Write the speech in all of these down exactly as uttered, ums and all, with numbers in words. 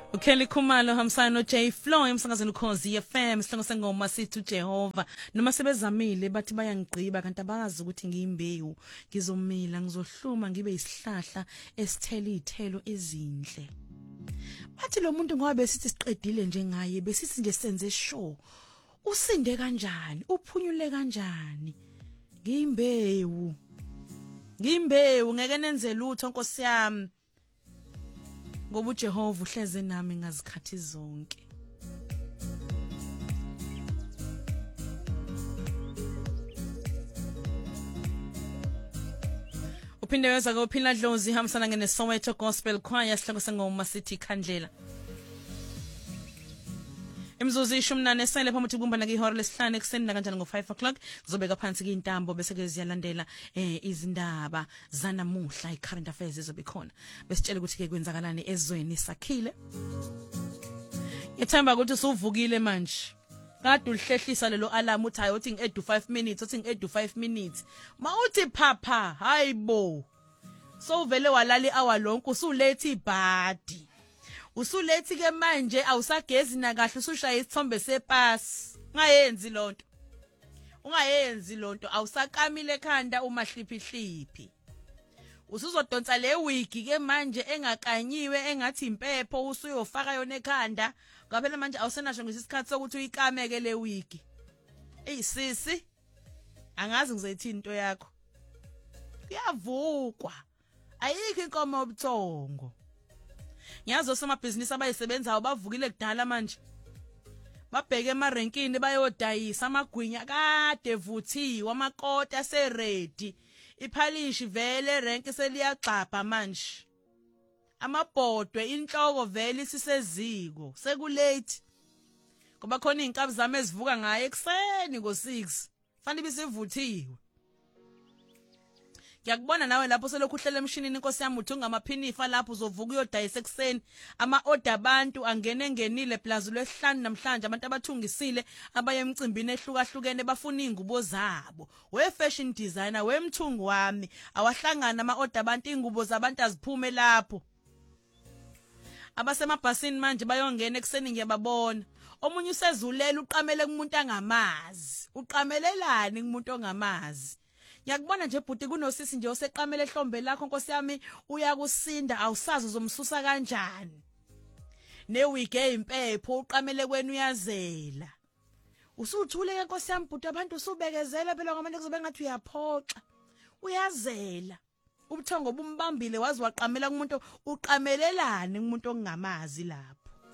Ukheli Khumalo hamsana no J Flow emsakazweni ukhozi F M sihloko sengoma sithi uJehova noma sebezamile bathi bayangigqiba kanti abazi ukuthi ngiyimbewu ngizomila ngizohluma ngibe isihlahla esithela izithelo ezinhle. Bathi lo muntu ngoba besithi siqedile nje ngaye besithi nje senze show usinde kanjani uphunyule kanjani ngiyimbewu ngiyimbewu ngeke nenze lutho Nkosi yami ngoba uJehova uhleze nami ngazikhathi zonke. Uphinde weza ke uphila dlozi hamsana ngene Soweto Gospel Choir sihloko sengoma sithi Khandlela. Imzuzu ishumi nane esele phambi kumbana ke ihora lesihlanu ekseni kanjani ngo five o'clock zobeka phansi ke intambo bese ke ziyalandela eh izindaba zanamuhla I current affairs ezobe khona besitshela ukuthi ke kwenzakalani ezweni sakhile. Ngithemba ukuthi usuvukile manje kade ulihlehlisa lelo alarm uthi hayi uthi ngi-edu five minutes uthi ngi-edu five minutes mawuthi phapha hayibo so vele walala i-hour lonke usulethe ibhadi usulethi ke manje awusagezi na kahle usushaya isithombe sepasi ungayenzi lonto ungayenzi lonto awusakamile ekhanda uma hliphi hliphi usuzodonsa le wig ke manje engakanyiwe engathi impepho usuyofaka yona ekhanda ngaphela manje awusenasho ngesikhathi sokuthi uyikameke le wig ey sisi angazi ngizayithini into yakho iyavukwa ayikho inkomo obuthongo. Ngiyazi osomabhizinisi abayisebenzayo bavukile kudala manje babheke emarenkini bayodayisa amagwinya kade vuthiwe amakota aseredi iphalishi vele renki seliyagxabha manje amabhodwe inhloko vele isiseziko sekulate ngoba khona inkabi zami ezivuka ngaye ekseni ngo six fanele bisivuthiwe. Ngiyakubona nawe lapho selokhu uhlela emshinini Nkosi yami uthi ungamaphinifa lapho uzovuka uyodayisa ekseni ama order abantu angene ngenile plaza lwesihlanu namhlanje abantu abathungisile abaye emcimbini ehlukahlukene bafuna ingubo zabo we fashion designer wemthungu wami awahlangana ama order abantu ingubo zabantu aziphume lapho abasemabhasini manje bayongena ekseni ngiyababona omunye usezulela uqamele kumuntu angamazi uqamelelani kumuntu ongamazi. Ngiyakubona nje bhuti kunosisi nje oseqamela ehlombe lakho Nkosi yami uyakusinda awusazi uzomsusa kanjani newige impepho uqamele kwenu uyazela usuthule ke Nkosi yami bhuti abantu usubekezela phela ngoba kuzobe ngathi uyaphoxa uyazela ubuthongo bumbambile wazi waqamela kumuntu uqamelelani kumuntu ongamazi lapho.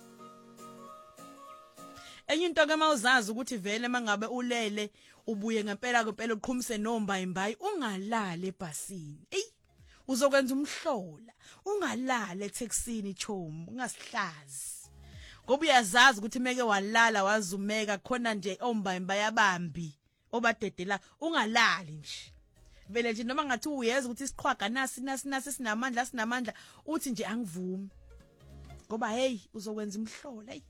Enye into ke mawuzazi ukuthi vele mangabe ulele ubuye ngempela ngempela uqhumise nomba imbayi ungalala ebhasini ey uzokwenza umhlola ungalala etaxini chomu ungasihlazi ngoba uyazazi ukuthi meke walala wazumeka khona nje omba imbayi abambi obadedela ungalali nje vele nje noma ngathi uyeza ukuthi isiqhwaga nasi nasi nasi sinamandla sinamandla uthi nje angivumi ngoba hey uzokwenza umhlola hey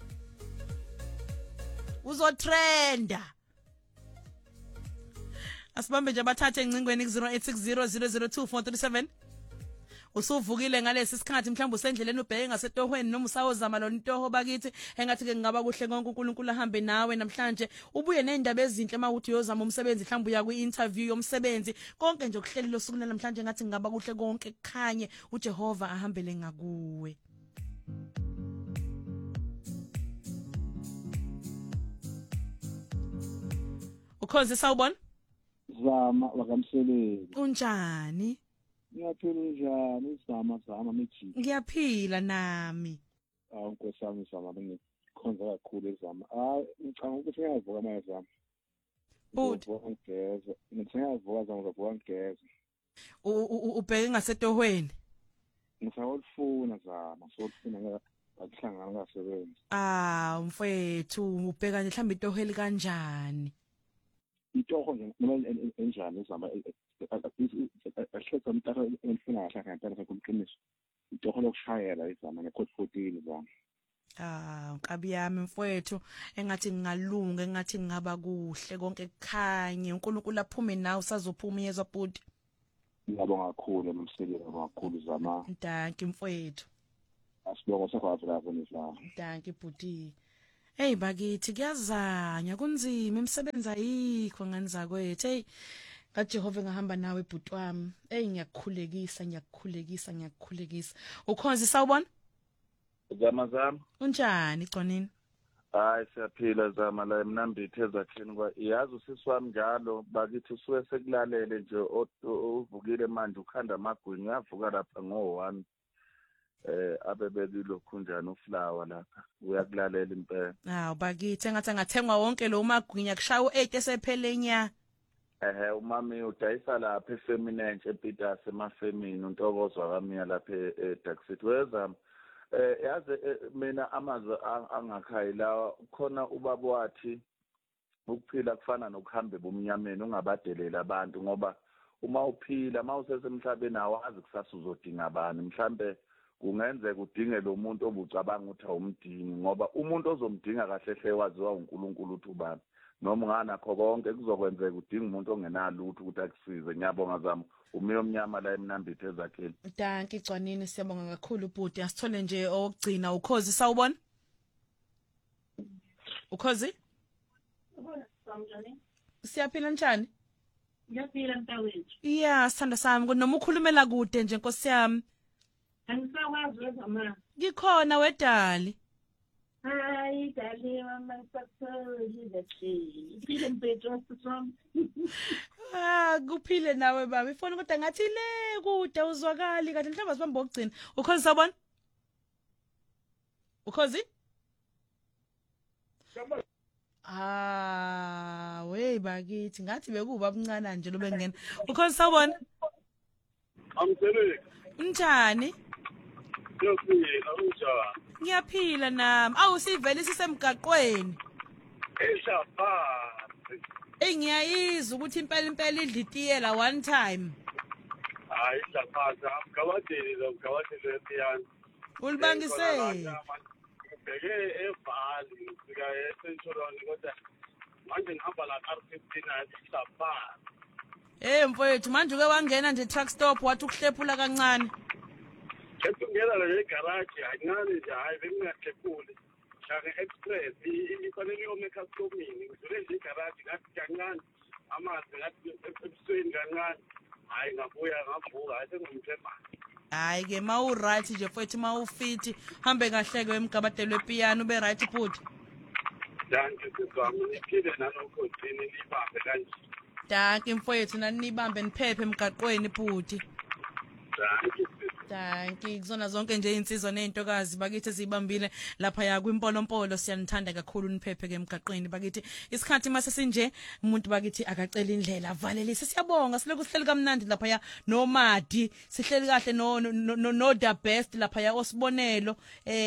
uzotrenda. Asibambe nje abathathe encingweni ku zero eight six zero zero zero two four three seven. Usuvukile ngalesi sikhathi mhlawumbe usendleleni ubheke ngasetohweni noma usawozama lo ntoho bakithi engathi ke ngaba kuhle konke uNkulunkulu ahambe nawe namhlanje ubuye nezindaba ezinhle mawuthi uyozama umsebenzi mhlawumbe uya kwi-interview yomsebenzi konke nje ukuhlelelo suku namhlanje ngathi ngaba kuhle konke kukhanye uJehova ahambele ngakuwe. Ukhozi sawubona Zama wakamsebenzi. Unjani? Ngiyaphila njani Zama Zama mithi? Ngiyaphila nami. Awu Nkosi yami Zama bengikhonza kakhulu Zama. Hayi ngicanga ukuthi ngiyavuka manje Zama. But ngiyageza, ngiyavuka Zama ngoba ngigeza. Ubheke ngasetohweni? Ngisawufuna Zama, sofuna ngakuhlangana ngasebenzi. Ah, mfethu ubheka nje mhlawumbe itoheli kanjani? Itoho nje noma enjani Zama ahleka umntana enfuna ngahlanga ngempela kumqiniso itoho lokushayela Zama ne-code fourteen Zama. Ah, nkabi yami mfowethu engathi ngingalunga engathi ngaba kuhle konke kukhanye uNkulunkulu aphume nawe usazophuma yezwa bhuti. Ngiyabonga kakhulu nomsebenzi kakhulu Zama. Ntanki mfowethu. Asibongo sakho lapho nisa. Danke bhuti. Hey bakithi kuyazanya kunzima imisebenzi ayikho ngani zakwethu. Hey kaJehova ngahamba nawe bhuti wami. Hey ngiyakukhulekisa ngiyakukhulekisa ngiyakukhulekisa. Ukhonzi sawubona? Zama zama. Unjani Conini? Hayi siyaphila Zama la emnambithe ezakheni kwa iyazi usisiwami njalo bakithi usuke sekulalele nje uvukile manje ukhanda amagwini uyavuka lapha ngo one eh abebekilo khunjani uflower lapha uyakulalela impela. Hawu bakithi engathi angathengwa wonke lo magwinya kushaya u-eight esephele nya. Ehe umami udayisa lapha efeminine ePiters emafemini uNtokozwa kamiya lapha eDaxit weza eh yazi mina amazwe angakhayi la khona ubaba wathi ukuphila kufana nokuhamba bomnyameni ungabadelela abantu ngoba uma uphila mawusesemhlabeni awazi kusasa uzodinga abantu mhlambe kungenzeka udinge lo muntu obucabanga ukuthi awumdingi ngoba umuntu ozomdinga kahle hle waziwa uNkulunkulu uthi ubani noma nganakho konke kuzokwenzeka udinga umuntu ongenalutho ukuthi akusize. Ngiyabonga Zama umiyo omnyama la emnambithe ezakheni. Danke Cwanini siyabonga kakhulu bhuti asithole nje okugcina ukhozi sawubona? Ukhozi? Siyaphila njani? Ngiyaphila mntawethu. Yeah sithanda sami noma ukhulumela kude nje Nkosi yami. Angisakwazi wezama. Ngikhona wedali. Hayi dali mama ngisatholi lethi. Iphile mpethu siswami. Ah kuphile nawe baba ifona kodwa ngathi le kude uzwakali kanti mhlawumbe sibambe okugcina. Ukhozi sabona? Ukhozi? Ah wey bakithi ngathi bekuba buncane nje lo bengena. Ukhozi sabona? Amseleke. Njani? Ngiyaphila unjani? Ngiyaphila nami. Awu sivele sisemgaqweni. Eshabazi. Engiyayizwa ukuthi impela impela idla itiyela one time. Hayi eshabazi amgawadeli lo mgawadeli wepiyano. Ulibangise. Bheke evali sika eSentshoroni kodwa manje ngihamba la R fifteen eshabazi. Eh mfowethu manje uke wangena nje truck stop wathi ukuhlephula kancane. Ngiyela le garage hayincane nje hayi bengingahlephuli. Shaka express ifanele yome customini ngidlule nje garage ngathi kancane amanzi ngathi ebusweni kancane hayi ngabuya ngavuka hayi sengumthemba. Hayi ke mawu right nje mfowethu mawu fit hambe kahle ke emgabadelwe piano ube right bhuti. Danke siswami niphile nanokho thini libambe kanje. Danke mfowethu nanibambe niphephe emgaqweni bhuti. Danke. Danke kuzona zonke nje insizwa nezintokazi bakithi ezibambile lapha ya kwimpolompolo siyanithanda kakhulu niphephe ke emgaqweni bakithi isikhathi mase sinje umuntu bakithi akacela indlela avalelise siyabonga siloku sihleli kamnandi lapha ya nomadi sihleli kahle no no the best lapha ya osibonelo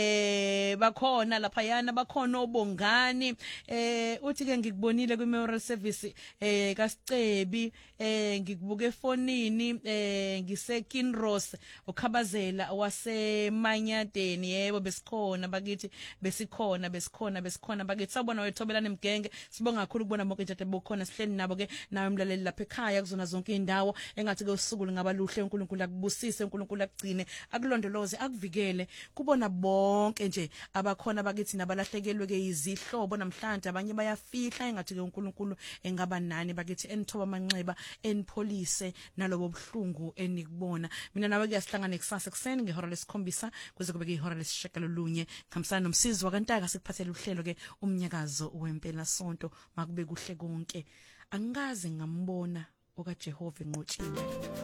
eh bakhona lapha yana bakhona obongani eh uthi ke ngikubonile kwi memorial service eh kaSicebi eh ngikubuka efonini eh ngise Kinross ukhabazela wasemanyadeni yebo besikhona bakithi besikhona besikhona besikhona bakithi sabona wethobelana emgenge sibonga kakhulu kubona bonke nje bokhona sihleli nabo ke nawe umlaleli lapha ekhaya kuzona zonke indawo engathi ke usuku lingaba luhle uNkulunkulu akubusise uNkulunkulu akugcine akulondoloze akuvikele kubona bonke nje abakhona bakithi nabalahlekelwe ke izihlobo namhlanje abanye bayafihla engathi ke uNkulunkulu engaba nani bakithi enithoba amanxeba enipholise nalobo buhlungu enikubona mina nawe kuyahlangana kusasa kuseni ngehora lesikhombisa kuze kube ihora lesishagalolunye khambisana nomsizi wakantaka sikuphathele uhlelo ke umnyakazo wempela sonto makube kuhle konke angikaze ngambona okaJehova enqotshiwe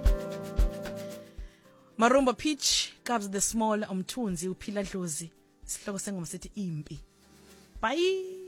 Marumba Peach Cubs the Small umthunzi uphila dlozi sihloko sengoma sithi impi bye.